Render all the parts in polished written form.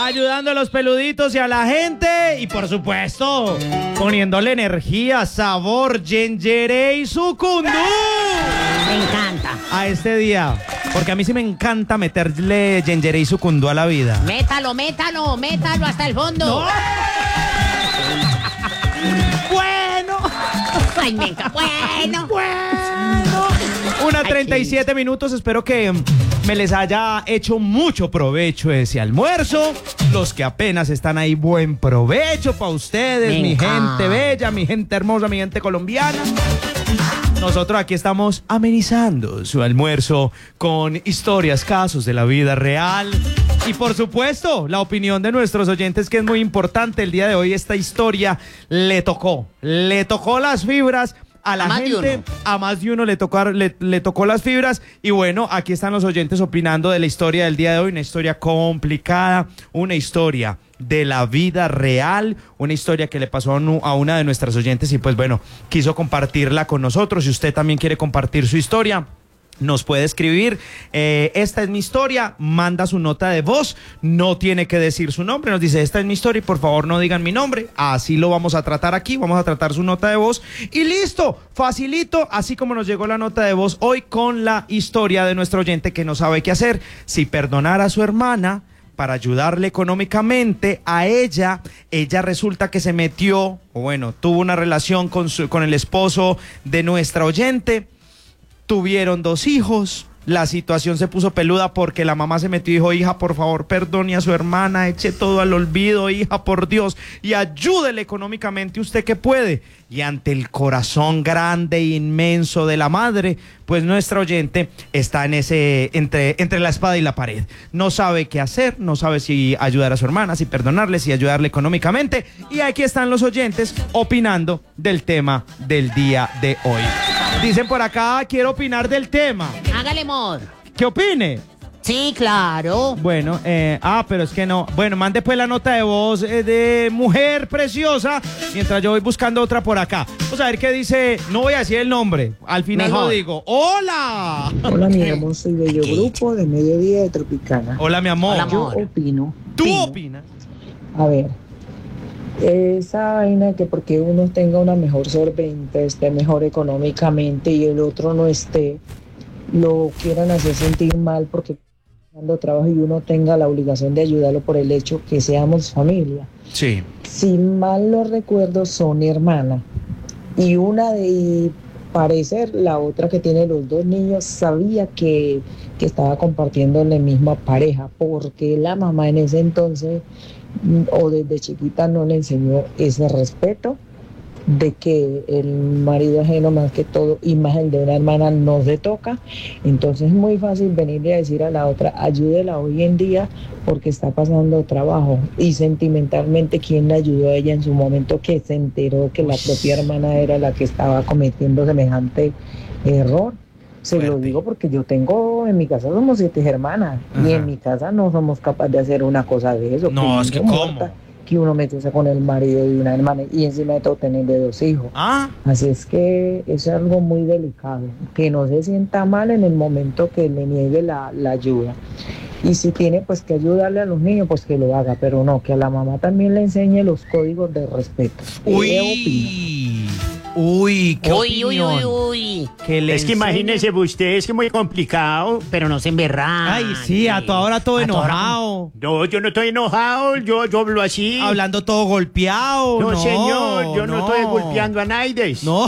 ayudando a los peluditos y a la gente. Y por supuesto, poniéndole energía, sabor, Yenjerey y Sucundú. Me encanta. A este día. Porque a mí sí me encanta meterle Yenjerey y Sucundú a la vida. Métalo hasta el fondo. No. Bueno. Ay, me encanta. Bueno. 1:37 minutos. Espero que me les haya hecho mucho provecho ese almuerzo. Los que apenas están ahí, buen provecho para ustedes, mi gente bella, mi gente hermosa, mi gente colombiana. Nosotros aquí estamos amenizando su almuerzo con historias, casos de la vida real. Y por supuesto, la opinión de nuestros oyentes, que es muy importante. El día de hoy esta historia le tocó las fibras a la gente, a más de uno le tocó las fibras. Y bueno, aquí están los oyentes opinando de la historia del día de hoy, una historia complicada, una historia de la vida real, una historia que le pasó a una de nuestras oyentes y pues bueno, quiso compartirla con nosotros. Si usted también quiere compartir su historia, nos puede escribir, esta es mi historia, manda su nota de voz, no tiene que decir su nombre, nos dice esta es mi historia y por favor no digan mi nombre, así lo vamos a tratar aquí, vamos a tratar su nota de voz y listo, facilito, así como nos llegó la nota de voz hoy con la historia de nuestro oyente que no sabe qué hacer, si perdonar a su hermana para ayudarle económicamente a ella resulta que se metió, o bueno, tuvo una relación con el esposo de nuestra oyente. Tuvieron 2 hijos, la situación se puso peluda porque la mamá se metió y dijo, hija, por favor, perdone a su hermana, eche todo al olvido, hija, por Dios, y ayúdele económicamente usted que puede. Y ante el corazón grande e inmenso de la madre, pues nuestra oyente está en entre la espada y la pared. No sabe qué hacer, no sabe si ayudar a su hermana, si perdonarle, si ayudarle económicamente. Y aquí están los oyentes opinando del tema del día de hoy. Dicen por acá, quiero opinar del tema. Hágale, mod. ¿Qué opine? Sí, claro. Bueno, pero es que no. Bueno, mande pues la nota de voz de mujer preciosa, mientras yo voy buscando otra por acá. Vamos a ver qué dice, no voy a decir el nombre, al final lo digo. ¡Hola! Hola, mi amor, soy Bello Grupo de Mediodía de Tropicana. Hola, mi amor. Hola, Yo opino. ¿Tú opinas? A ver, esa vaina que porque uno tenga una mejor solventa, esté mejor económicamente y el otro no esté, lo quieran hacer sentir mal porque dando trabajo y uno tenga la obligación de ayudarlo por el hecho que seamos familia. Sí. Si mal no recuerdo, son hermanas. Y una de parecer, la otra que tiene los 2 niños, sabía que estaba compartiendo la misma pareja, porque la mamá en ese entonces, o desde chiquita, no le enseñó ese respeto de que el marido ajeno, más que todo, imagen de una hermana, no se toca. Entonces es muy fácil venirle a decir a la otra, ayúdela hoy en día porque está pasando trabajo. Y sentimentalmente, ¿quién la ayudó a ella en su momento que se enteró que la propia hermana era la que estaba cometiendo semejante error? Se lo digo porque yo tengo, en mi casa somos 7 hermanas. Ajá. Y en mi casa no somos capaces de hacer una cosa de eso. No, es que ¿cómo? Que uno metiese con el marido de una hermana y encima de todo tener de 2 hijos. Así es que eso es algo muy delicado, que no se sienta mal en el momento que le niegue la ayuda. Y si tiene pues que ayudarle a los niños, pues que lo haga, pero no, que a la mamá también le enseñe los códigos de respeto. Uy, qué opinión. Es que imagínese usted, es que muy complicado. Pero no se emberra. Ay, sí, a toda hora todo enojado. No, yo no estoy enojado, yo hablo así. Hablando todo golpeado. No, señor, yo no estoy golpeando a nadie. No.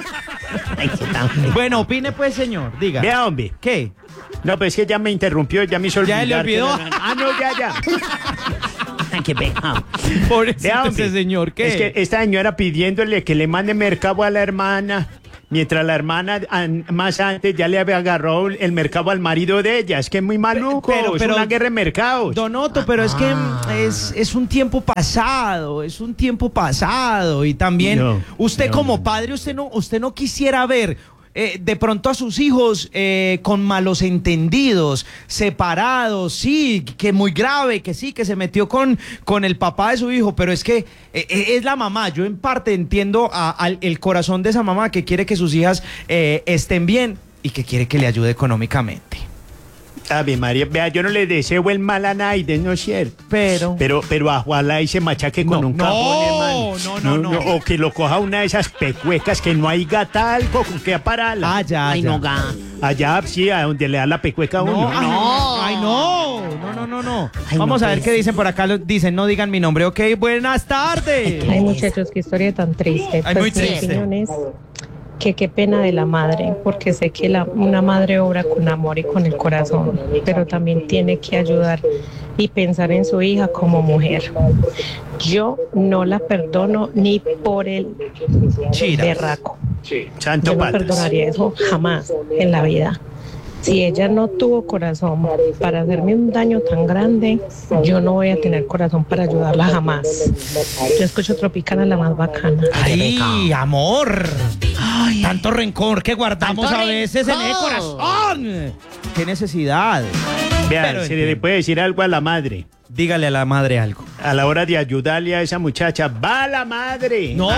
Bueno, opine pues, señor, diga. Vea, hombre. ¿Qué? No, pues es que ya me interrumpió, ya me hizo olvidar. ¿Ya le olvidó? No, ya. Qué pecado. Pobrecito ese señor, ¿qué? Es que esta señora pidiéndole que le mande mercado a la hermana, mientras la hermana más antes ya le había agarrado el mercado al marido de ella. Es que es muy maluco, pero es una guerra de mercados. Don Otto, pero es que es un tiempo pasado, y también usted como padre, usted no quisiera ver de pronto a sus hijos con malos entendidos, separados, sí, que muy grave, que sí, que se metió con el papá de su hijo, pero es que es la mamá. Yo en parte entiendo el corazón de esa mamá que quiere que sus hijas estén bien y que quiere que le ayude económicamente. Ave María, vea, yo no le deseo el mal a nadie, ¿no es cierto? Pero ojalá y se machaque con un cajón, hermano. No. O que lo coja una de esas pecuecas que no hay gata algo con que pararla. Ah, ya. No, Allá, sí, a donde le da la pecueca a uno. Ay, no. Vamos a ver qué dicen por acá. Dicen, no digan mi nombre. Ok, buenas tardes. Ay, muchachos, qué historia tan triste. Ay, muy Pues, mi triste. opinión es que qué pena de la madre, porque sé que una madre obra con amor y con el corazón, pero también tiene que ayudar y pensar en su hija como mujer. Yo no la perdono ni por el Chiras. berraco. Santo Yo no patas. perdonaría eso jamás en la vida. Si ella no tuvo corazón para hacerme un daño tan grande, yo no voy a tener corazón para ayudarla jamás. Yo escucho Tropicana, la más bacana. Ay, amor. Tanto rencor que guardamos Tanto a veces en el rencor. corazón. Qué necesidad. Vea, Pero se le entiendo. puede decir algo a la madre. Dígale a la madre algo. A la hora de ayudarle a esa muchacha, va la madre. No.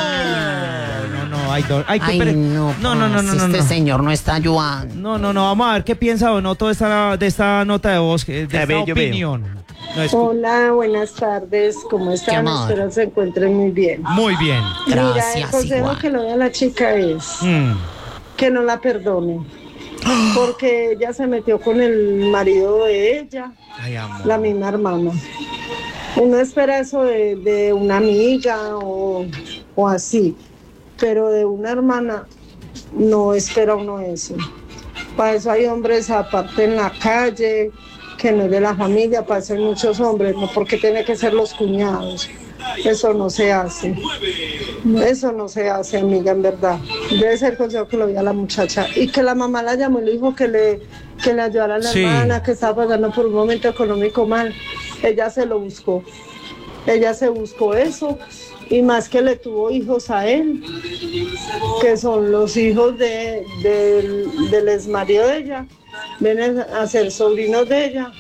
Ay, Ay, no. Este señor no está ayudando. No, vamos a ver qué piensa o no de esta nota de voz, de esta ver, yo veo. opinión. No, Hola, buenas tardes, ¿cómo están? Qué amor. Espero se encuentren muy bien. muy bien. Mira, el Gracias, consejo igual. que le doy a la chica es que no la perdone, porque ella se metió con el marido de ella, Ay, amor. la misma hermana. Uno espera eso de una amiga o así, pero de una hermana no espera uno eso. Para eso hay hombres aparte en la calle, que no es de la familia, para eso hay muchos hombres, no porque tiene que ser los cuñados. Eso no se hace. Eso no se hace, amiga, en verdad. Debe ser el consejo que le doy a la muchacha. Y que la mamá la llamó y le dijo que le ayudara a la Sí. hermana, que estaba pasando por un momento económico mal. Ella se lo buscó. Ella se buscó eso. Y más que le tuvo hijos a él, que son los hijos del exmarido de ella. Vienen a ser sobrinos de ella.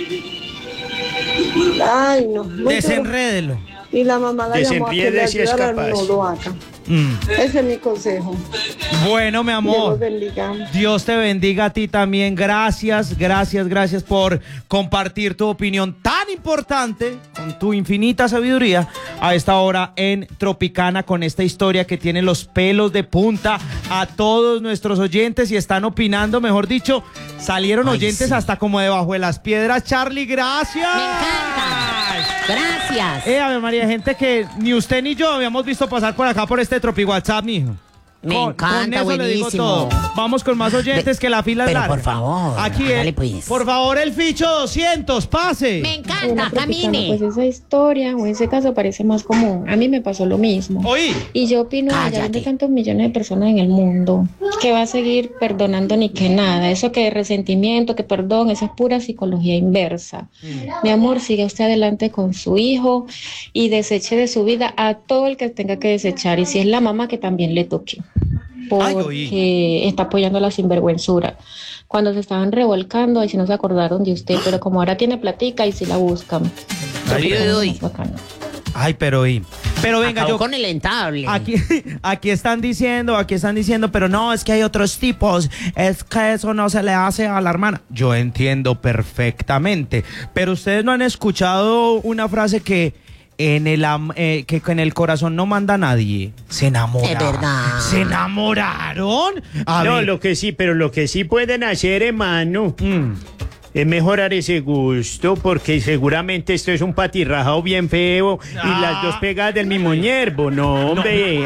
Ay, no. muy duro. Desenrédelo. Y la mamá la llamó a que le Desenriede si es ayudara, capaz. no lo haga. Ese es mi consejo. Bueno, mi Dios amor. los bendiga. Dios te bendiga a ti también. Gracias por compartir tu opinión tan importante, con tu infinita sabiduría, a esta hora en Tropicana, con esta historia que tiene los pelos de punta a todos nuestros oyentes y están opinando, mejor dicho, salieron Ay, oyentes sí. hasta como debajo de las piedras. Charlie, gracias. Me encanta. Gracias. Ave María, gente que ni usted ni yo habíamos visto pasar por acá por este Tropi WhatsApp, mijo. Me Con encanta, eso le digo buenísimo. todo. Vamos con más oyentes que la fila es Pero larga. por favor, Aquí hágale, pues. por favor, el ficho 200, pase. Me encanta, Hola, Tropicana, camine. pues esa historia o ese caso parece más común. A mí me pasó lo mismo. Oí. Y yo opino, ya Cállate. de tantos millones de personas en el mundo, que va a seguir perdonando ni que nada. Eso que resentimiento, que perdón, eso es pura psicología inversa. Mi amor, siga usted adelante con su hijo y deseche de su vida a todo el que tenga que desechar. Y si es la mamá, que también le toque. Ay, oí. Porque está apoyando la sinvergüenzura. Cuando se estaban revolcando, ahí sí no se acordaron de usted, pero como ahora tiene platica, y sí la buscan. Ay, Tropicana uy. es más bacana. Ay, pero venga, Acabó yo con el entable. aquí están diciendo, pero no, es que hay otros tipos, es que eso no se le hace a la hermana. Yo entiendo perfectamente, pero ustedes no han escuchado una frase que en el corazón no manda nadie. Se enamoraron. Es verdad. ¿Se enamoraron? A No, ver. lo que sí pueden hacer, hermano, es mejorar ese gusto, porque seguramente esto es un patirrajado bien feo y las dos pegadas del mismo hierbo. No, hombre.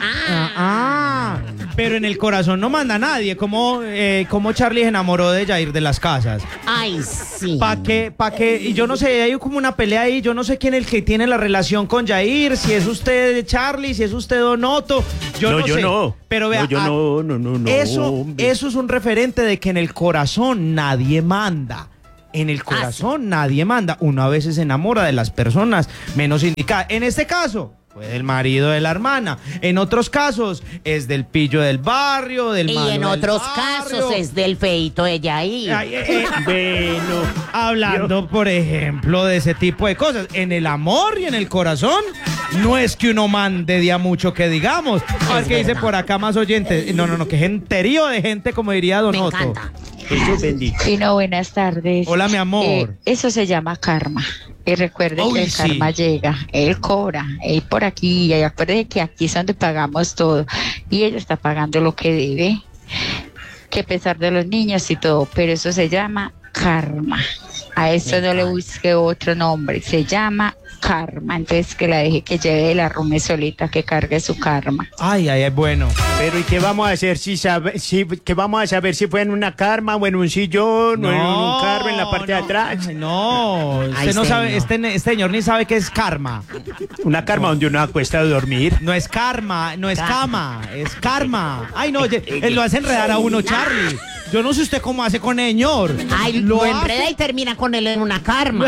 Pero en el corazón no manda nadie. ¿Cómo Charlie se enamoró de Jair de las Casas? Ay, sí. ¿Para qué? Y yo no sé, hay como una pelea ahí. Yo no sé quién es el que tiene la relación con Jair. Si es usted Charlie, si es usted Donoto. Yo no yo sé. no. Pero vea, No, yo no, hombre. eso es un referente de que en el corazón nadie manda. En el corazón nadie manda. Uno a veces se enamora de las personas menos indicadas. En este caso, fue del marido de la hermana. En otros casos, es del pillo del barrio, del Y malo en del otros barrio. casos es del feito de Yair. Ay, Bueno. hablando, por ejemplo, de ese tipo de cosas. En el amor y en el corazón, No es que uno mande de a mucho que digamos. A ver qué dice por acá más oyentes. No, que genterío de gente, como diría Don Otto. Me encanta. Jesús bendito. Pino, buenas tardes. Hola, mi amor. Eso se llama karma. Y recuerden que el karma llega, él cobra, él por aquí. Y acuérdense que aquí es donde pagamos todo. Y ella está pagando lo que debe, que a pesar de los niños y todo. Pero eso se llama karma. A eso no le busque otro nombre. Se llama karma. Entonces que la deje que lleve la rume solita, que cargue su karma. Ay, bueno. Pero ¿y qué vamos a hacer qué vamos a saber si fue en una karma o en un sillón o en un carro en la parte de atrás? Ay, no, usted no sabe, este señor ni sabe qué es karma. Una karma donde uno acuesta a dormir. No es karma, no es cama, es karma. Ay, no, lo hace enredar a uno, Charlie. Yo no sé usted cómo hace con el señor. Ay, lo enreda y termina con él en una karma.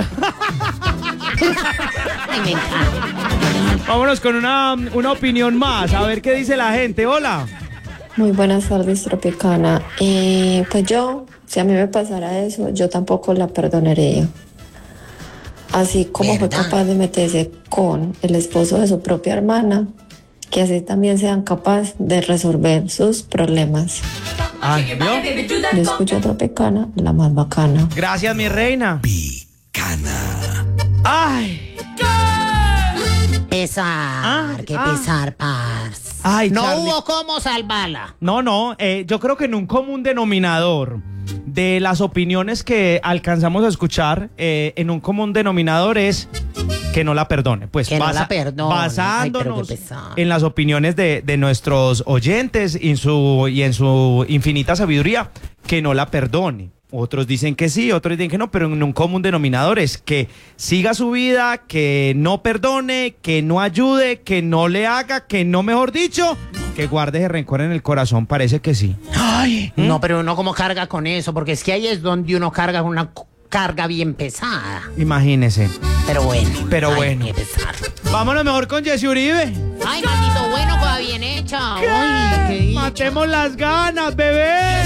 Ay, me encanta. Vámonos con una opinión más, a ver qué dice la gente. Hola. Muy buenas tardes, Tropicana. Pues yo, si a mí me pasara eso, yo tampoco la perdonaría. Así como fue capaz de meterse con el esposo de su propia hermana, que así también sean capaces de resolver sus problemas. Ay, ¿vio? Yo escucho a Tropicana, la más bacana. Gracias, mi reina. Ay. Pesar, qué pesar, paz. Ay, no Charlie. hubo cómo salvarla. No, yo creo que en un común denominador de las opiniones que alcanzamos a escuchar, en un común denominador es que no la perdone. Pues que no la perdone. Basándonos en las opiniones de nuestros oyentes y en su infinita sabiduría, que no la perdone. Otros dicen que sí, otros dicen que no, pero en un común denominador es que siga su vida, que no perdone, que no ayude, que no le haga, que no, mejor dicho, que guarde ese rencor en el corazón. Parece que sí. Ay, no, pero uno como carga con eso, porque es que ahí es donde uno carga una carga bien pesada. Imagínese. Pero bueno. Qué pesar. Vámonos mejor con Jessy Uribe. Ay, maldito bueno, cosa bien hecha. Matemos las ganas, bebé.